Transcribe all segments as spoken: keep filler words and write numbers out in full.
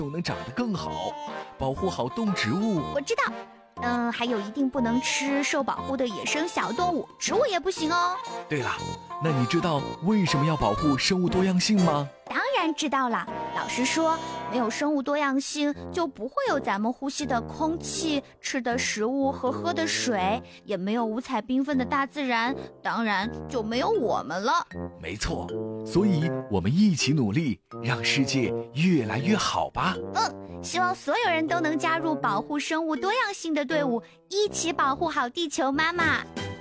都能长得更好，保护好动植物。 我知道，嗯、呃，还有一定不能吃受保护的野生小动物，植物也不行哦。 对了，那你知道为什么要保护生物多样性吗？ 当然知道了，老师说，没有生物多样性，就不会有咱们呼吸的空气、吃的食物和喝的水，也没有五彩缤纷的大自然，当然就没有我们了。 没错，所以我们一起努力，让世界越来越好吧。 嗯，希望所有人都能加入保护生物多样性的队伍，一起保护好地球妈妈。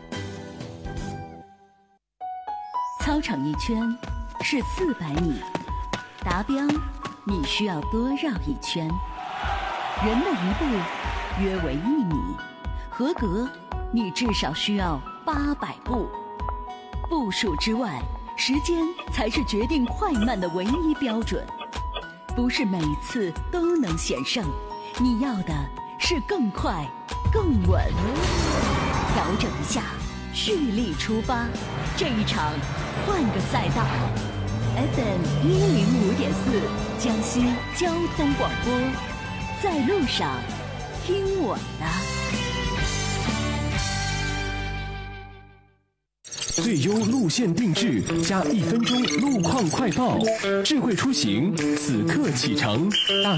操场一圈是四百米，达标你需要多绕一圈。人的一步约为一米，合格你至少需要八百步。步数之外，时间才是决定快慢的唯一标准。不是每次都能险胜，你要的是更快更稳。调整一下，蓄力出发，这一场换个赛道。F M 一零五点四，江西交通广播，在路上听我的。 最优路线定制加一分钟路况快报，智慧出行此刻启程。大